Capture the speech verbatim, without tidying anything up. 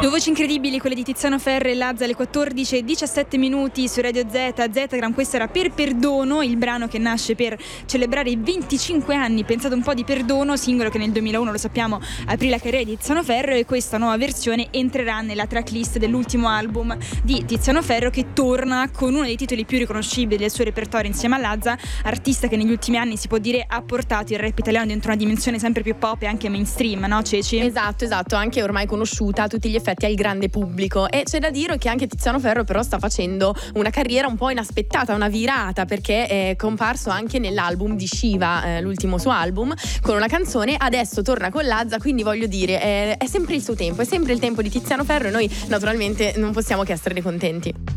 Due voci incredibili, quelle di Tiziano Ferro e Lazza, alle quattordici e diciassette minuti su Radio Z, Zetagram. Questo era Per Perdono, il brano che nasce per celebrare i venticinque anni, pensate un po', di Perdono, singolo che nel duemilauno, lo sappiamo, aprì la carriera di Tiziano Ferro, e questa nuova versione entrerà nella tracklist dell'ultimo album di Tiziano Ferro, che torna con uno dei titoli più riconoscibili del suo repertorio insieme a Lazza, artista che negli ultimi anni, si può dire, ha portato il rap italiano dentro una dimensione sempre più pop e anche mainstream, no Ceci? Esatto, esatto, anche ormai conosciuta a tutti gli effetti al grande pubblico. E c'è da dire che anche Tiziano Ferro però sta facendo una carriera un po' inaspettata, una virata, perché è comparso anche nell'album di Shiva, eh, l'ultimo suo album, con una canzone. Adesso torna con Lazza, quindi voglio dire è, è sempre il suo tempo, è sempre il tempo di Tiziano Ferro, e noi naturalmente non possiamo che esserne contenti.